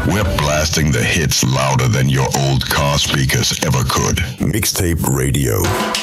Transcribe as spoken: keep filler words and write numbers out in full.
We're blasting the hits louder than your old car speakers ever could. Mixtape Radio.